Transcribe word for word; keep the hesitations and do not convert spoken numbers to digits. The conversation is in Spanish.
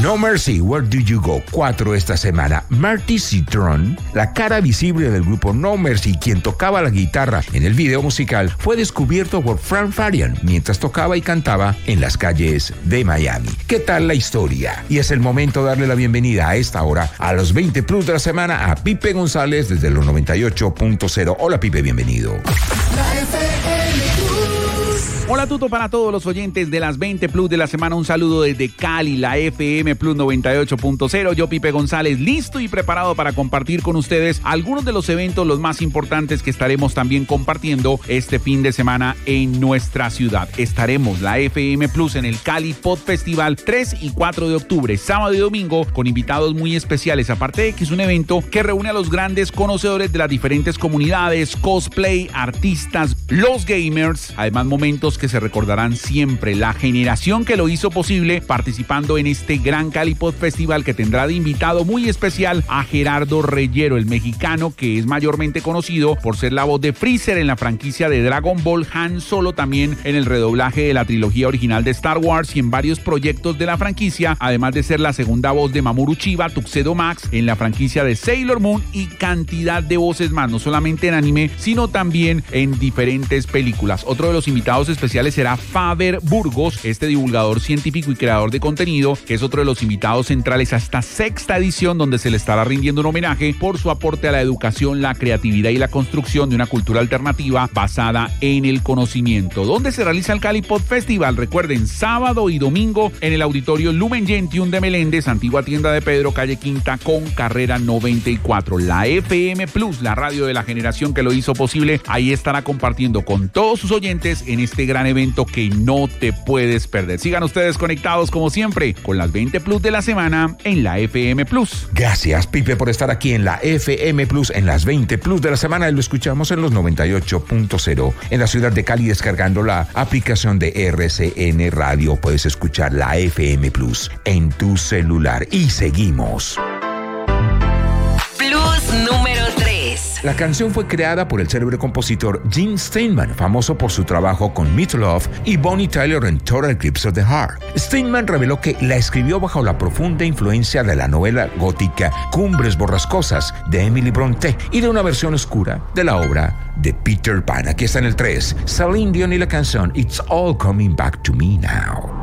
No Mercy, Where Do You Go? Cuatro esta semana. Marty Citron, la cara visible del grupo No Mercy, quien tocaba la guitarra en el video musical, fue descubierto por Frank Farian mientras tocaba y cantaba en las calles de Miami. ¿Qué tal la historia? Y es el momento de darle la bienvenida a esta hora a los veinte Plus de la semana a Pipe González desde los noventa y ocho punto cero. Hola Pipe, bienvenido. Hola Tuto, para todos los oyentes de las veinte Plus de la semana, un saludo desde Cali, la F M Plus noventa y ocho punto cero. Yo, Pipe González, listo y preparado para compartir con ustedes algunos de los eventos, los más importantes que estaremos también compartiendo este fin de semana en nuestra ciudad. Estaremos la F M Plus en el Cali Pod Festival tres y cuatro de octubre, sábado y domingo, con invitados muy especiales, aparte de que es un evento que reúne a los grandes conocedores de las diferentes comunidades, cosplay, artistas, los gamers, además momentos que se recordarán siempre, la generación que lo hizo posible participando en este gran Cali Pod Festival, que tendrá de invitado muy especial a Gerardo Reyero, el mexicano que es mayormente conocido por ser la voz de Freezer en la franquicia de Dragon Ball, Han Solo también en el redoblaje de la trilogía original de Star Wars y en varios proyectos de la franquicia, además de ser la segunda voz de Mamoru Chiba, Tuxedo Max en la franquicia de Sailor Moon y cantidad de voces más, no solamente en anime, sino también en diferentes películas. Otro de los invitados especiales será Faber Burgos, este divulgador científico y creador de contenido, que es otro de los invitados centrales a esta sexta edición, donde se le estará rindiendo un homenaje por su aporte a la educación, la creatividad y la construcción de una cultura alternativa basada en el conocimiento. ¿Dónde se realiza el Cali Pod Festival? Recuerden, sábado y domingo en el auditorio Lumen Gentium de Meléndez, antigua tienda de Pedro, calle Quinta con carrera noventa y cuatro. La F M Plus, la radio de la generación que lo hizo posible, ahí estará compartiendo con todos sus oyentes en este gran evento que no te puedes perder. Sigan ustedes conectados como siempre con las veinte Plus de la semana en la F M Plus. Gracias Pipe por estar aquí en la F M Plus en las veinte Plus de la semana, y lo escuchamos en los noventa y ocho punto cero en la ciudad de Cali, descargando la aplicación de R C N Radio. Puedes escuchar la F M Plus en tu celular y seguimos. Plus número tres. La canción fue creada por el célebre compositor Gene Steinman, famoso por su trabajo con Meat Loaf y Bonnie Tyler en Total Eclipse of the Heart. Steinman reveló que la escribió bajo la profunda influencia de la novela gótica Cumbres Borrascosas de Emily Brontë y de una versión oscura de la obra de Peter Pan. Aquí está en el tres, Celine Dion y la canción It's All Coming Back to Me Now.